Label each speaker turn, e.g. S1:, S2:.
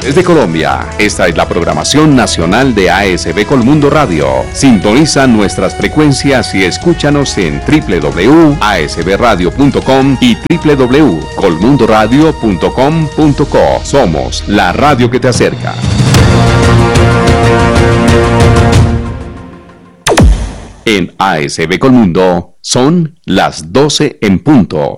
S1: desde Colombia. Esta es la programación nacional de ASB Colmundo Radio. Sintoniza nuestras frecuencias y escúchanos en www.asbradio.com y www.colmundoradio.com.co. Somos la radio que te acerca. En ASB Colmundo son las 12 en punto.